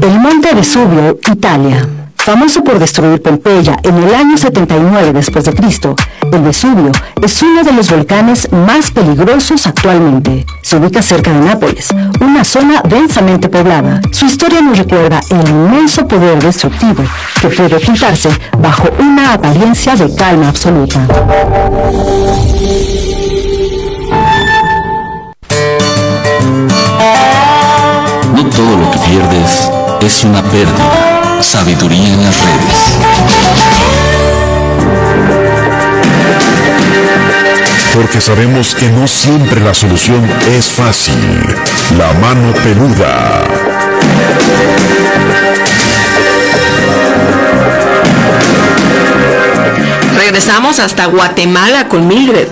El monte Vesubio, Italia. Famoso por destruir Pompeya en el año 79 después de Cristo, el Vesubio es uno de los volcanes más peligrosos actualmente. Se ubica cerca de Nápoles, una zona densamente poblada. Su historia nos recuerda el inmenso poder destructivo que puede ocultarse bajo una apariencia de calma absoluta. No todo lo que pierdes es una pérdida. Sabiduría en las redes. Porque sabemos que no siempre la solución es fácil. La mano peluda. Regresamos hasta Guatemala con Mildred.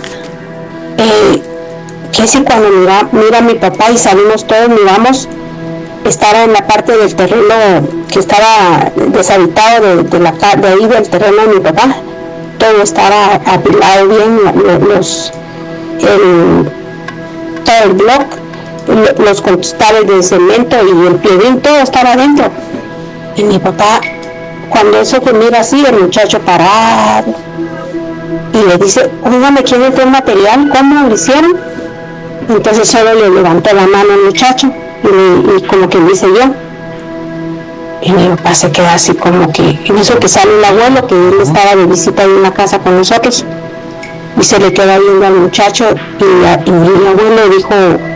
Que si cuando mira a mi papá y salimos todos, miramos, estaba en la parte del terreno que estaba deshabitado de ahí del terreno de mi papá. Todo estaba apilado bien, todo el bloque, los costales de cemento y el piedrín, todo estaba adentro. Y mi papá, cuando eso que mira así, el muchacho parado, y le dice, oiga, ¿me quiere ver material? ¿Cómo lo hicieron? Entonces solo le levantó la mano al muchacho, y como que dice yo. Y mi papá se queda así como que, en eso que sale el abuelo, que él estaba de visita en la casa con nosotros, y se le queda viendo al muchacho, y mi abuelo dijo,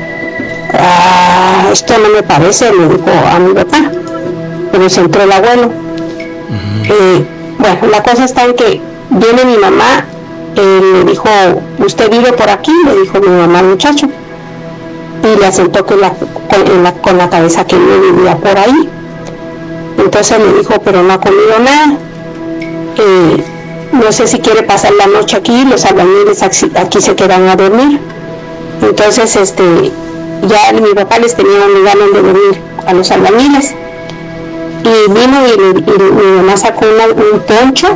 esto no me parece, le dijo a mi papá, pero se entró el abuelo. Bueno, la cosa está en que viene mi mamá, le dijo, ¿usted vive por aquí? Le dijo mi mamá al muchacho, y le asentó con la cabeza que no vivía por ahí. Entonces le dijo, pero no ha comido nada, no sé si quiere pasar la noche aquí, los albañiles aquí se quedan a dormir. Entonces ya mi papá les tenía un lugar donde dormir a los albañiles, y vino y mi mamá sacó un poncho,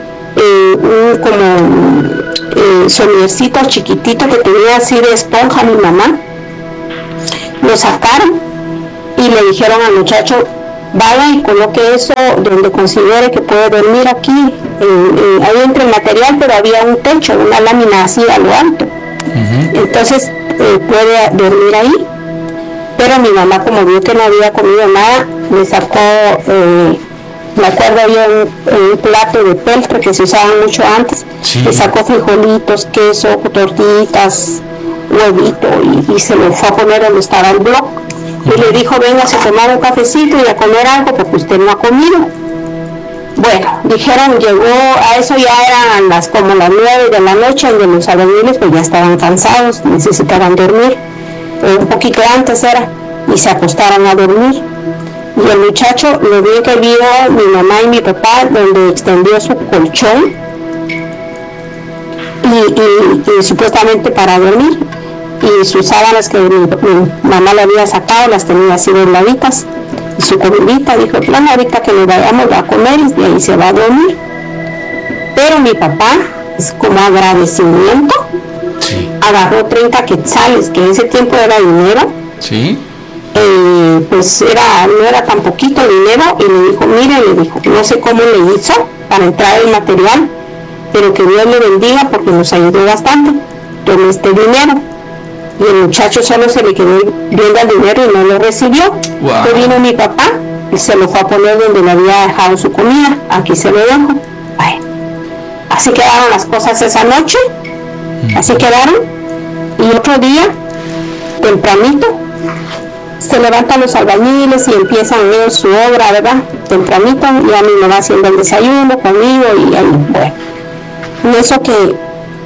como somiercito chiquitito que tenía así de esponja mi mamá. Lo sacaron y le dijeron al muchacho, vaya y coloque eso donde considere que puede dormir aquí. Ahí entra el material, pero había un techo, una lámina así a lo alto. Entonces puede dormir ahí. Pero mi mamá, como vio que no había comido nada, le sacó, me acuerdo, había un plato de peltre que se usaba mucho antes. Sí. Le sacó frijolitos, queso, tortillitas, huevito, y se lo fue a poner donde estaba el bloque. Y le dijo, venga a tomar un cafecito y a comer algo porque usted no ha comido. Bueno, dijeron, llegó, a eso ya eran como las 9 de la noche, donde los albañiles pues ya estaban cansados, necesitaban dormir, un poquito antes era, y se acostaron a dormir. Y el muchacho, lo vi que vio mi mamá y mi papá, donde extendió su colchón, y supuestamente para dormir. Y sus sábanas que mi mamá le había sacado, las tenía así dobladitas, y su comidita, dijo, bueno, ahorita que nos vayamos va a comer y ahí se va a dormir. Pero mi papá, es como agradecimiento, sí, agarró 30 quetzales, que en ese tiempo era dinero, sí, pues no era tan poquito dinero, y le dijo, mire, le dijo, no sé cómo le hizo para entrar el material, pero que Dios le bendiga porque nos ayudó bastante, tome este dinero. Y el muchacho solo se le quedó viendo el dinero y no lo recibió. Wow. Entonces vino mi papá y se lo fue a poner donde le había dejado su comida. Aquí se lo dejo. Bueno, así quedaron las cosas esa noche. Así quedaron. Y otro día, tempranito, se levantan los albañiles y empiezan ellos su obra, ¿verdad? Tempranito, y a mí me va haciendo el desayuno conmigo y ahí, bueno. En eso que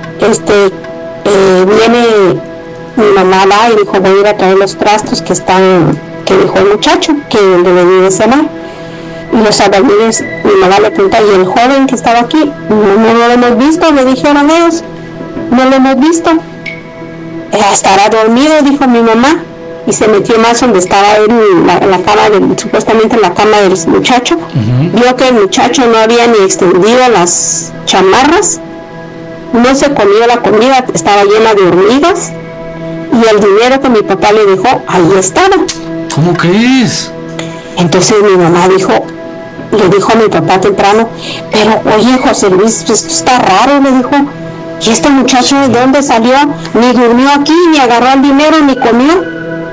viene mi mamá va y dijo, voy a ir a traer los trastos que dijo el muchacho, que donde debí de cenar. Y los albañiles, mi mamá le pregunta, ¿y el joven que estaba aquí? No lo hemos visto, le dijeron ellos, no lo hemos visto. Estará dormido, dijo mi mamá, y se metió más donde estaba él en la cama, supuestamente en la cama del muchacho. Vio que el muchacho no había ni extendido las chamarras, no se comió la comida, estaba llena de hormigas, y el dinero que mi papá le dejó, ahí estaba. ¿Cómo crees? Entonces mi mamá le dijo a mi papá temprano, pero oye José Luis, pues esto está raro, le dijo, ¿y este muchacho de dónde salió? Ni durmió aquí, ni agarró el dinero, ni comió.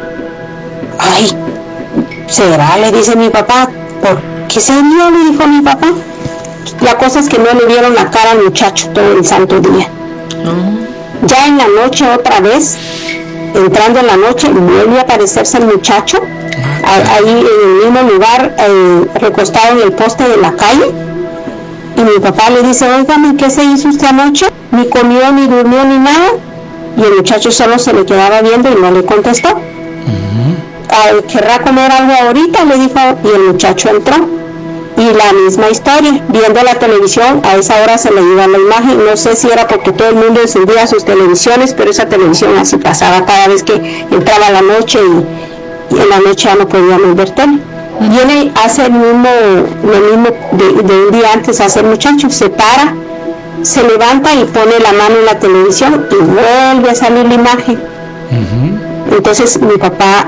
Ay, ¿será? Le dice mi papá. ¿Por qué sería? Le dijo mi papá. La cosa es que no le vieron la cara al muchacho todo el santo día. Ya en la noche otra vez, entrando en la noche, vuelve a aparecerse el muchacho, ahí en el mismo lugar, recostado en el poste de la calle. Y mi papá le dice, óigame, ¿qué se hizo usted anoche? Ni comió, ni durmió, ni nada. Y el muchacho solo se le quedaba viendo y no le contestó. ¿Querrá comer algo ahorita? Le dijo, y el muchacho entró. Y la misma historia, viendo la televisión, a esa hora se le iba la imagen, no sé si era porque todo el mundo encendía sus televisiones, pero esa televisión así pasaba cada vez que entraba la noche y en la noche ya no podíamos ver tele. Viene, hace lo mismo de un día antes, hace el muchacho, se para, se levanta y pone la mano en la televisión y vuelve a salir la imagen. Entonces mi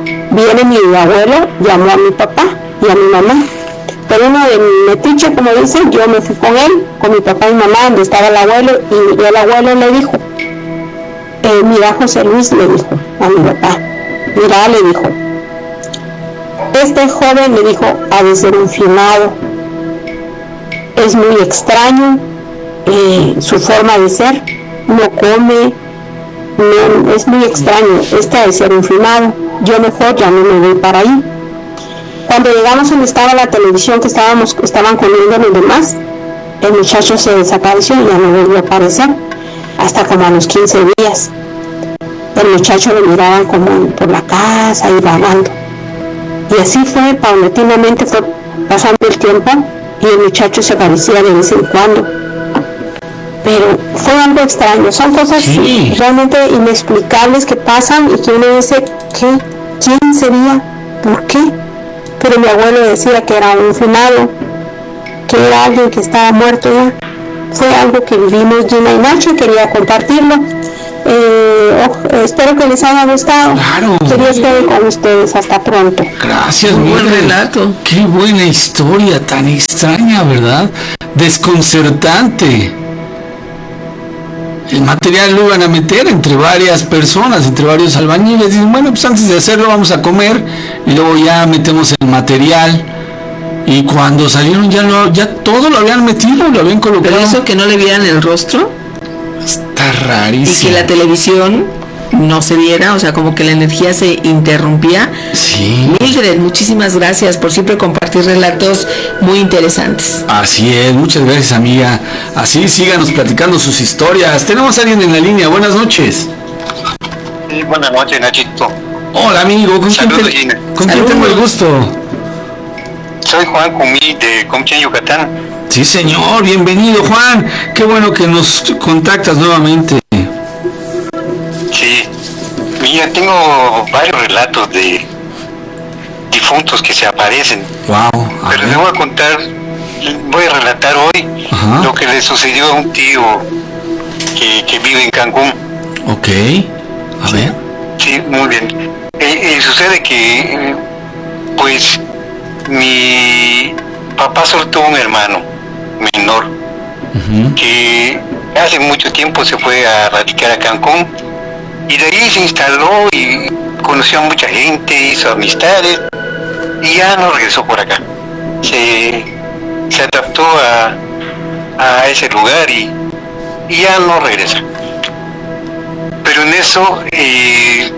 abuelo llamó a mi papá y a mi mamá. Pero uno de metiche, como dicen, yo me fui con él, con mi papá y mamá, donde estaba el abuelo, y el abuelo le dijo, mira José Luis, le dijo a mi papá, mira, le dijo, este joven, le dijo, ha de ser un finado, es muy extraño, su forma de ser, no come, no, es muy extraño, ha de ser un finado, yo mejor ya no me voy para ahí. Cuando llegamos donde estaba la televisión que estaban comiendo los demás, el muchacho se desapareció y ya no volvió a aparecer, hasta como a los 15 días. El muchacho lo miraban como por la casa y vagando. Y así fue, paulatinamente fue pasando el tiempo y el muchacho se aparecía de vez en cuando. Pero fue algo extraño, son cosas realmente inexplicables que pasan y que uno dice, ¿quién sería? ¿Por qué? Pero mi abuelo decía que era un finado, que era alguien que estaba muerto ya. Fue algo que vivimos Gina y Nacho, quería compartirlo. Espero que les haya gustado. Claro. Quería estar con ustedes. Hasta pronto. Gracias, Muy buen Mildred. relato. Qué buena historia, tan extraña, ¿verdad? Desconcertante. El material lo iban a meter entre varias personas, entre varios albañiles. Dicen, bueno, pues antes de hacerlo vamos a comer y luego ya metemos el material. Y cuando salieron ya todo lo habían metido, lo habían colocado. Pero eso que no le vieran el rostro Está y rarísimo. que la televisión no se viera, o sea, como que la energía se interrumpía. Sí. Mildred, muchísimas gracias por siempre compartir relatos muy interesantes. Así es, muchas gracias, amiga. Así síganos platicando sus historias. Tenemos a alguien en la línea, buenas noches. Sí, buenas noches, Nachito. Hola, amigo, ¿con quién Saludos, Gina. tengo el gusto? Soy Juan Cumí de Comchén, Yucatán. Sí, señor, bienvenido, Juan. Qué bueno que nos contactas nuevamente. Sí. Mira, tengo varios relatos de difuntos que se aparecen. Wow. Pero le voy a relatar hoy lo que le sucedió a un tío que vive en Cancún. Ok, a ver. Sí, muy bien. Sucede que, pues, mi papá solo tuvo un hermano menor que hace mucho tiempo se fue a radicar a Cancún y de ahí se instaló y conoció a mucha gente, hizo amistades y ya no regresó por acá. Se adaptó a ese lugar y ya no regresa. Pero en eso él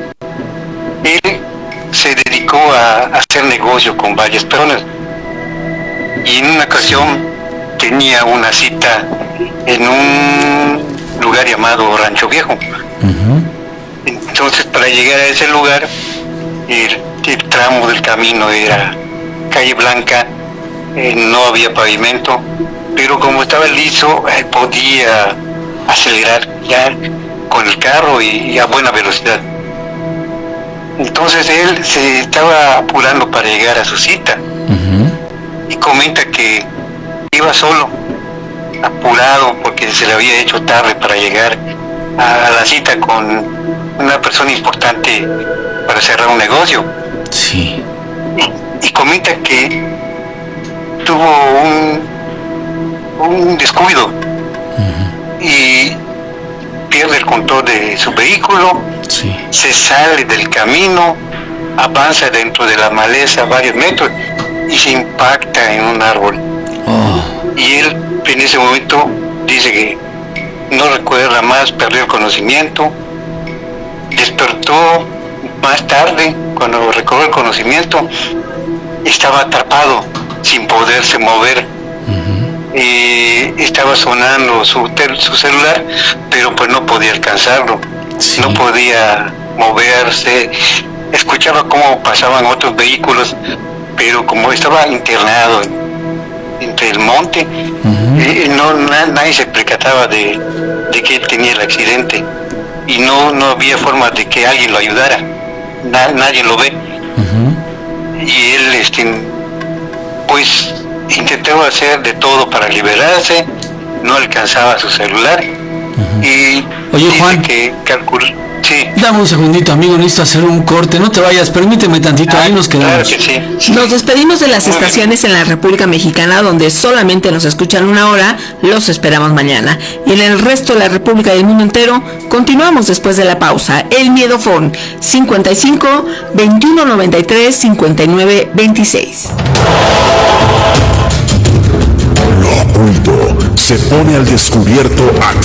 se dedicó a hacer negocio con varias personas y en una ocasión tenía una cita en un lugar llamado Rancho Viejo. Entonces, para llegar a ese lugar, el tramo del camino era calle blanca, no había pavimento, pero como estaba liso, podía acelerar ya con el carro y a buena velocidad. Entonces él se estaba apurando para llegar a su cita y comenta que iba solo, apurado porque se le había hecho tarde para llegar a la cita con una persona importante para cerrar un negocio. Sí. y comenta que tuvo un descuido y pierde el control de su vehículo, Sí. se sale del camino, avanza dentro de la maleza varios metros y se impacta en un árbol. Oh. Y él en ese momento dice que no recuerda más, perdió el conocimiento, despertó más tarde, cuando recobró el conocimiento, estaba atrapado sin poderse mover. Estaba sonando su celular, pero pues no podía alcanzarlo, Sí. no podía moverse, escuchaba cómo pasaban otros vehículos, pero como estaba internado entre el monte, nadie se percataba de que él tenía el accidente y no había forma de que alguien lo ayudara. Nadie lo ve. Y él pues intentó hacer de todo para liberarse, no alcanzaba su celular y Oye, dice Juan, que calculó. Sí. dame un segundito, amigo, necesito hacer un corte, no te vayas, permíteme tantito, ahí nos quedamos. Claro que sí. Nos despedimos de las Muy bien. estaciones en la República Mexicana donde solamente nos escuchan una hora. Los esperamos mañana. Y en el resto de la República y del mundo entero, continuamos después de la pausa. El Miedofón, 55 21 93 59 26. Lo oculto se pone al descubierto aquí.